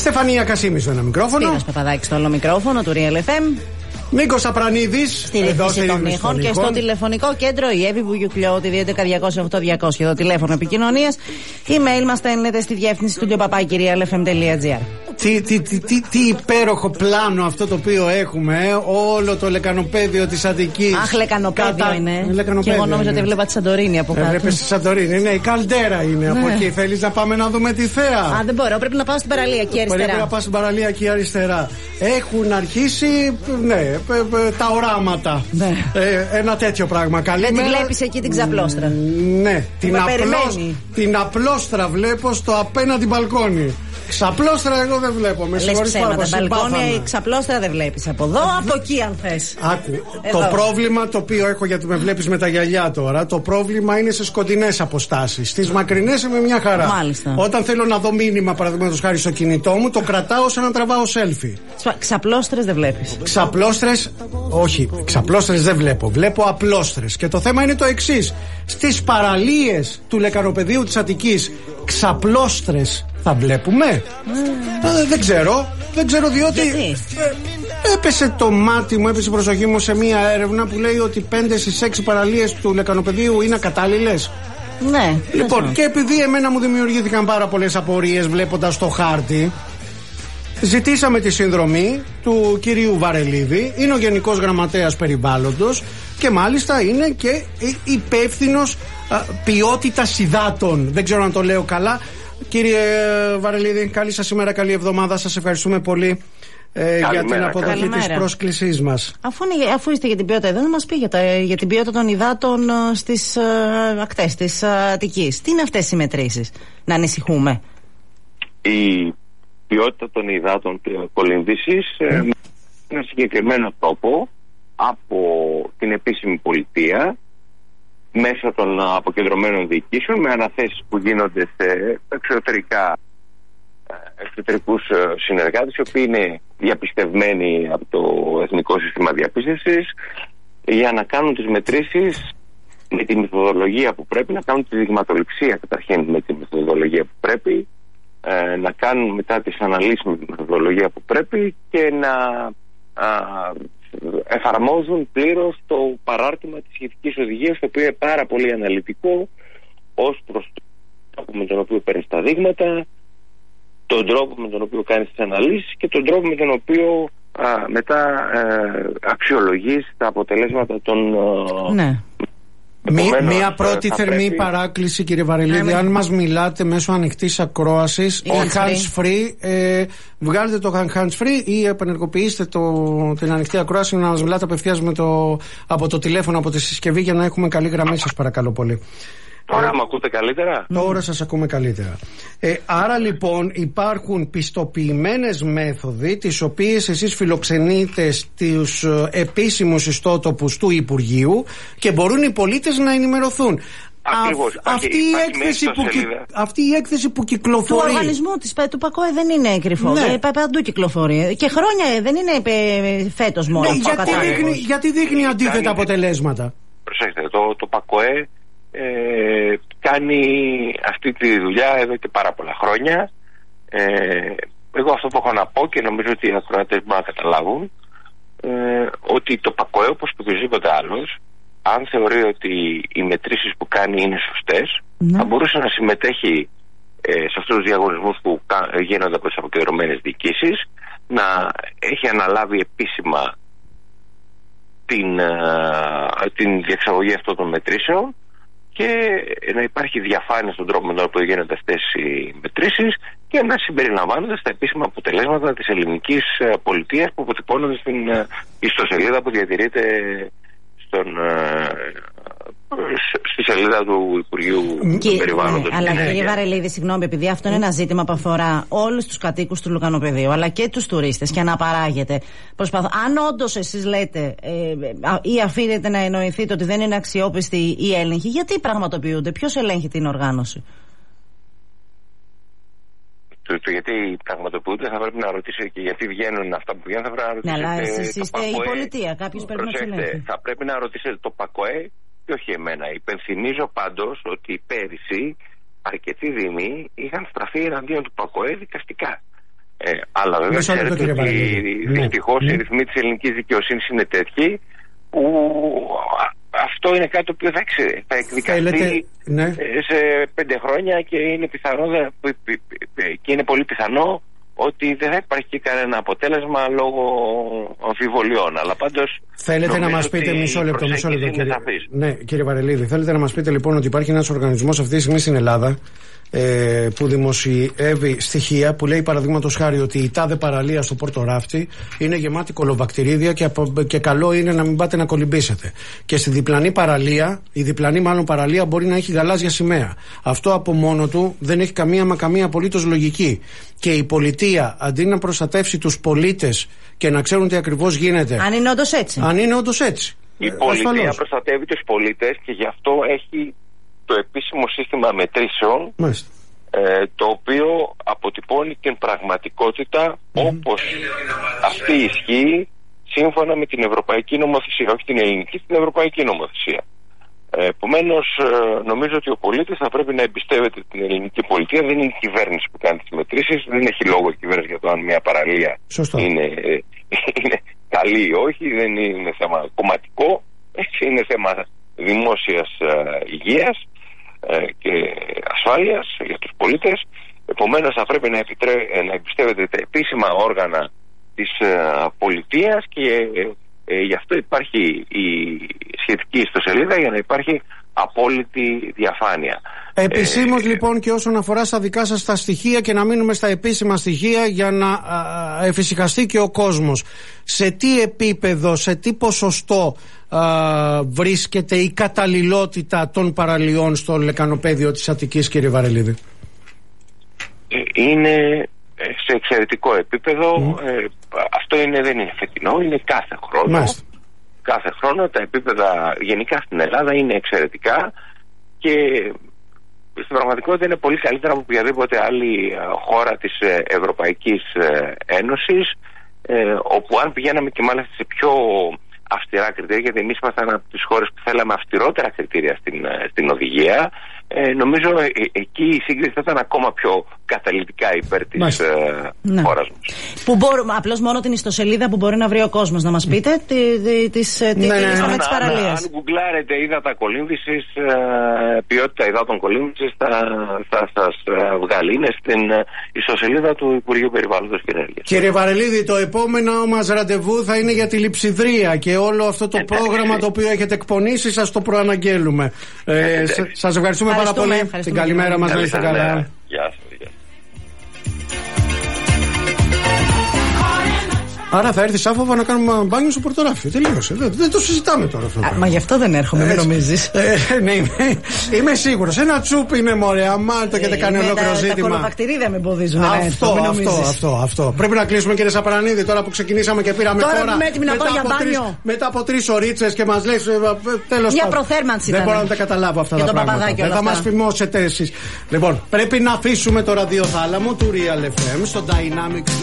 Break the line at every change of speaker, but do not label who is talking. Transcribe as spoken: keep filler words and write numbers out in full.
Στεφανία Κασίμη στο ένα μικρόφωνο.
Σπύρος Παπαδάκης στο άλλο μικρόφωνο του Real εφ εμ.
Νίκος Απρανίδης
στη ρύθμιση των ήχων και στο τηλεφωνικό κέντρο η Εύη Βουγιουκλιώτη δύο έντεκα διακόσια οκτώ διακόσια, εδώ τηλέφωνο επικοινωνίας. Email μας στέλνετε στη διεύθυνση του παπάκι real f m τελεία g r.
Τι, τι, τι, τι, τι υπέροχο πλάνο αυτό το οποίο έχουμε, ε? Όλο το λεκανοπέδιο της Αττικής.
Αχ, λεκανοπέδιο Κατα... είναι.
Λεκανοπέδιο
και εγώ νόμιζα
είναι.
ότι έβλεπα τη Σαντορίνη από κάτω.
Έβλεπες τη Σαντορίνη, ναι, η Καλντέρα είναι ναι. Από εκεί. Θέλεις να πάμε να δούμε τη θέα?
Α, δεν μπορώ, πρέπει να πάω στην παραλία εκεί αριστερά.
Πρέπει να πάω στην παραλία εκεί αριστερά. Έχουν αρχίσει, ναι, τα οράματα.
Ναι.
Ε, ένα τέτοιο πράγμα. Καλή
δεν τη βλέπεις εκεί την ξαπλώστρα?
Ναι, την, απλώς, την απλώστρα βλέπω στο απέναντι μπαλκόνι. Ξαπλώστρα εγώ δεν βλέπω. Με
λες ψέματα, μπαλκόνια ή ξαπλώστρα δεν βλέπεις από εδώ, από εκεί αν θες.
Άκου, εδώ. Το πρόβλημα το οποίο έχω, γιατί με βλέπεις με τα γυαλιά τώρα, το πρόβλημα είναι σε σκοτεινές αποστάσεις. Στις μακρινές είμαι μια χαρά.
Μάλιστα.
Όταν θέλω να δω μήνυμα, παραδείγματος χάρη στο κινητό μου, το κρατάω σαν να τραβάω selfie.
Ξαπλώστρες δεν βλέπεις?
Ξαπλώστρες, όχι, ξαπλώστρες δεν βλέπω. Βλέπω απλώστρες. Και το θέμα είναι το εξής. Στις παραλίες του λεκανοπεδίου της Αττικής, ξαπλώστρες θα βλέπουμε? Mm. Ε, δεν ξέρω. Δεν ξέρω διότι
ε,
έπεσε το μάτι μου, έπεσε η προσοχή μου σε μία έρευνα που λέει ότι πέντε στις έξι παραλίες του λεκανοπεδίου είναι ακατάλληλες.
Ναι.
Λοιπόν, και επειδή εμένα μου δημιουργήθηκαν πάρα πολλές απορίες βλέποντας το χάρτη, ζητήσαμε τη συνδρομή του κυρίου Βαρελίδη. Είναι ο Γενικός Γραμματέας Περιβάλλοντος και μάλιστα είναι και υπεύθυνος ποιότητας υδάτων. Δεν ξέρω αν το λέω καλά. Κύριε Βαρελίδη, καλή σας ημέρα, καλή εβδομάδα. Σας ευχαριστούμε πολύ ε, για την αποδοχή καλημέρα. Της πρόσκλησής μας.
Αφού, είναι, αφού είστε για την ποιότητα εδώ, να μας πει για, τα, για την ποιότητα των υδάτων στις uh, ακτές της uh, Αττικής. Τι είναι αυτές οι μετρήσεις, να ανησυχούμε?
Η ποιότητα των υδάτων κολυμβήσης mm. ε, είναι ένα συγκεκριμένο τόπο από την επίσημη πολιτεία, μέσα των αποκεντρωμένων διοικήσεων, με αναθέσεις που γίνονται σε εξωτερικά, εξωτερικούς συνεργάτες, οι οποίοι είναι διαπιστευμένοι από το Εθνικό Σύστημα Διαπίστευσης, για να κάνουν τις μετρήσεις με τη μεθοδολογία που πρέπει, να κάνουν τη δειγματοληψία καταρχήν με τη μεθοδολογία που πρέπει, να κάνουν μετά τις αναλύσεις με τη μεθοδολογία που πρέπει και να εφαρμόζουν πλήρως το παράρτημα της σχετικής οδηγίας, το οποίο είναι πάρα πολύ αναλυτικό ως προς τον τρόπο με τον οποίο παίρνεις τα δείγματα, τον τρόπο με τον οποίο κάνεις τις αναλύσεις και τον τρόπο με τον οποίο α, μετά ε, αξιολογείς τα αποτελέσματα των...
Ναι.
Μία, μία πρώτη θερμή πρέπει... παράκληση, κύριε Βαρελίδη. Αν μας μιλάτε μέσω ανοιχτής ακρόασης, hands free, ε, βγάλετε το hands free ή επενεργοποιήστε το, την ανοιχτή ακρόαση να μας μιλάτε απευθείας με το, από το τηλέφωνο, από τη συσκευή, για να έχουμε καλή γραμμή, σας παρακαλώ πολύ.
Τώρα με ακούτε καλύτερα?
Τώρα σας ακούμε καλύτερα. Ε, άρα λοιπόν υπάρχουν πιστοποιημένες μέθοδοι, τις οποίες εσείς φιλοξενείτε στους ε, επίσημους ιστότοπους του Υπουργείου και μπορούν οι πολίτες να ενημερωθούν.
Ακριβώς.
Α, αυτή, η έκθεση που, αυτή η έκθεση που κυκλοφορεί
του οργανισμού της, του ΠΑΚΟΕ δεν είναι κρυφό. Ναι. Ε, παντού κυκλοφορεί. Και χρόνια δεν είναι ε, φέτος μόνο.
Ναι, γιατί, δείχνει, γιατί δείχνει αντίθετα αποτελέσματα.
Προσέξτε, το, το ΠΑΚΟΕ Ε, κάνει αυτή τη δουλειά εδώ και πάρα πολλά χρόνια. ε, εγώ αυτό που έχω να πω και νομίζω ότι οι ακροατές μπορούν να καταλάβουν, ε, ότι το ΠΑΚΟΕ, όπως και οποιοδήποτε άλλος, αν θεωρεί ότι οι μετρήσεις που κάνει είναι σωστές, ναι, θα μπορούσε να συμμετέχει ε, σε αυτούς τους διαγωνισμούς που γίνονται από τις αποκεντρωμένες διοικήσεις, να έχει αναλάβει επίσημα την, ε, την διεξαγωγή αυτών των μετρήσεων και να υπάρχει διαφάνεια στον τρόπο με τον οποίο γίνονται αυτές οι μετρήσεις και να συμπεριλαμβάνονται στα επίσημα αποτελέσματα της ελληνικής πολιτείας που αποτυπώνονται στην ιστοσελίδα που διατηρείται στον, στη σελίδα του Υπουργείου
και,
Περιβάλλοντος.
Ναι, αλλά ναι, κύριε Βαρελίδη, συγγνώμη, επειδή αυτό είναι ένα ζήτημα που αφορά όλους τους κατοίκους του λουκανοπεδίου αλλά και τους τουρίστες και αναπαράγεται. Προσπαθώ, αν όντως εσείς λέτε ε, ή αφήνετε να εννοηθείτε ότι δεν είναι αξιόπιστη η έλεγχη, γιατί πραγματοποιούνται, ποιος ελέγχει την οργάνωση?
Το, το γιατί πραγματοποιούνται θα πρέπει να ρωτήσετε και γιατί βγαίνουν αυτά που βγαίνουν. Θα πρέπει να ρωτήσετε. Ναι, αλλά
εσείς είστε η πολιτεία, κάποιος πρέπει να τους ελέγχει.
Θα πρέπει να ρωτήσετε το ΠΑΚΟΕ και όχι εμένα. Υπενθυμίζω πάντως ότι πέρυσι αρκετοί δήμοι είχαν στραφεί εναντίον του ΠΑΚΟΕ δικαστικά. Ε, αλλά βέβαια ξέρετε ότι δυστυχώς οι ρυθμοί της ελληνικής δικαιοσύνης είναι τέτοιοι που αυτό είναι κάτι το οποίο θα, εξε, θα εκδικαστεί
Θέλετε, ναι.
σε πέντε χρόνια και είναι, πιθανό, και είναι πολύ πιθανό ότι δεν θα υπάρχει και κανένα αποτέλεσμα λόγω αμφιβολιών. Αλλά πάντως
θέλετε να μας πείτε μισό λεπτό, μισό λεπτό κύριε, ναι, κύριε Βαρελίδη, θέλετε να μας πείτε λοιπόν ότι υπάρχει ένας οργανισμός αυτή τη στιγμή στην Ελλάδα ε, που δημοσιεύει στοιχεία που λέει παραδείγματος χάρη ότι η τάδε παραλία στο Πόρτο Ράφτη είναι γεμάτη κολοβακτηρίδια και, και καλό είναι να μην πάτε να κολυμπήσετε. Και στη διπλανή παραλία, η διπλανή μάλλον παραλία μπορεί να έχει γαλάζια σημαία. Αυτό από μόνο του δεν έχει καμία μα καμία απολύτως λογική. Και η πολιτεία αντί να προστατεύσει τους πολίτες και να ξέρουν τι ακριβώς γίνεται.
Αν είναι όντως έτσι.
Αν είναι όντως έτσι.
Η ε, πολιτεία ασφαλώς προστατεύει τους πολίτες και γι' αυτό έχει το επίσημο σύστημα μετρήσεων, ε, το οποίο αποτυπώνει την πραγματικότητα mm-hmm. όπως αυτή ισχύει σύμφωνα με την ευρωπαϊκή νομοθεσία, όχι την ελληνική, την ευρωπαϊκή νομοθεσία. Ε, Επομένως, ε, νομίζω ότι ο πολίτης θα πρέπει να εμπιστεύεται την ελληνική πολιτεία. Δεν είναι η κυβέρνηση που κάνει τις μετρήσεις, δεν έχει λόγο η κυβέρνηση για το αν μια παραλία είναι, ε, είναι καλή ή όχι, δεν είναι θέμα κομματικό, είναι θέμα δημόσιας ε, υγείας ε, και ασφάλειας για τους πολίτες. Επομένως θα πρέπει να, επιτρέ, να εμπιστεύεται τα επίσημα όργανα της ε, πολιτείας και ε, ε, γι' αυτό υπάρχει η σχετική ιστοσελίδα για να υπάρχει απόλυτη διαφάνεια.
Επισήμως ε, λοιπόν και όσον αφορά στα δικά σας τα στοιχεία και να μείνουμε στα επίσημα στοιχεία για να α, εφησυχαστεί και ο κόσμος. Σε τι επίπεδο, σε τι ποσοστό α, βρίσκεται η καταλληλότητα των παραλιών στο λεκανοπέδιο της Αττικής, κύριε Βαρελίδη?
Είναι σε εξαιρετικό επίπεδο. Mm. Ε, αυτό είναι, δεν είναι φετινό, είναι κάθε χρόνο. Μάλιστα. Κάθε χρόνο τα επίπεδα γενικά στην Ελλάδα είναι εξαιρετικά και στην πραγματικότητα είναι πολύ καλύτερα από οποιαδήποτε άλλη χώρα της Ευρωπαϊκής Ένωσης, ε, όπου αν πηγαίναμε και μάλιστα σε πιο αυστηρά κριτήρια, γιατί εμείς ήμασταν από τις χώρες που θέλαμε αυστηρότερα κριτήρια στην, στην οδηγία, ε, νομίζω ε, εκεί η σύγκριση θα ήταν ακόμα πιο καταλυτικά υπέρ της ε, ναι. χώρας μας.
Που μπορούμε, απλώς μόνο την ιστοσελίδα που μπορεί να βρει ο κόσμος, να μας πείτε τη, τη, της, ναι, τη, ναι, ναι.
Αν,
της παραλίας.
Αν γκουγκλάρετε ύδατα κολύμβησης, ε, ποιότητα υδάτων κολύμβησης, θα, θα σας βγάλει. Είναι στην ιστοσελίδα του Υπουργείου Περιβάλλοντος και Ενέργειας.
Κύριε Βαρελίδη, το επόμενο μας ραντεβού θα είναι για τη Λειψιδρία και όλο αυτό το πρόγραμμα το οποίο έχετε εκπονήσει, σας το προαναγγέλουμε. Ε, σας ευχαριστούμε πάρα πολύ. Την καλημέρα μας, να είστε καλά.
Γεια σας.
Άρα θα έρθει Σάφοβα να κάνουμε μπάνιο στο Πορτοράφιο. Τελείωσε. Δεν, δεν το συζητάμε τώρα αυτό.
Α, μα γι' αυτό δεν έρχομαι, μην νομίζεις.
Ε, ναι, είμαι, είμαι σίγουρος. Ένα τσουπ είναι μωρέ. Αμάν το έχετε κάνει ολόκληρο ζήτημα. Τα
κολοβακτηρίδια με εμποδίζουν.
Αυτό, αυτό, αυτό, αυτό, αυτό. Πρέπει να κλείσουμε, κύριε Σαπρανίδη, τώρα που ξεκινήσαμε και πήραμε
τώρα.
Τώρα
είμαι έτοιμη να πάω για μπάνιο.
Μετά από τρεις ωρίτσες και μας λες τέλος
για προθέρμανση.
Δεν μπορώ να τα καταλάβω αυτά τα πράγματα. Δεν θα μας φημώσετε εσείς. Λοιπόν, πρέπει να αφήσουμε το ραδιοθάλαμο του Real εφ εμ στο Dynamics